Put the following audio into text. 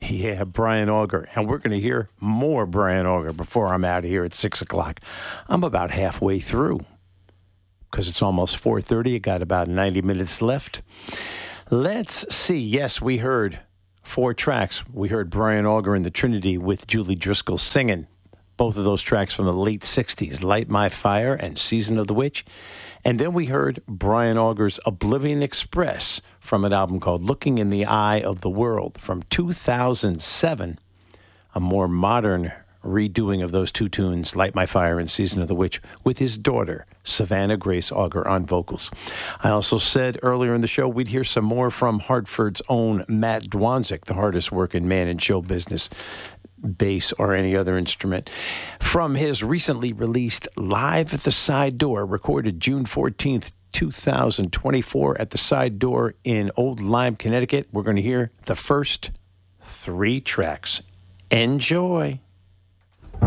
Yeah, Brian Auger. And we're going to hear more Brian Auger before I'm out of here at 6 o'clock. I'm about halfway through because it's almost 4:30. I got about 90 minutes left. Let's see. Yes, we heard 4 tracks. We heard Brian Auger and the Trinity with Julie Driscoll singing. Both of those tracks from the late 60s, Light My Fire and Season of the Witch. And then we heard Brian Auger's Oblivion Express from an album called Looking in the Eye of the World from 2007, a more modern redoing of those 2 tunes, Light My Fire and Season of the Witch, with his daughter, Savannah Grace Auger, on vocals. I also said earlier in the show we'd hear some more from Hartford's own Matt Dwanzik, the hardest working man in show business, bass or any other instrument, from his recently released Live at the Side Door, recorded June 14th, 2024 at the Side Door in Old Lyme, Connecticut. We're going to hear the first 3 tracks. Enjoy.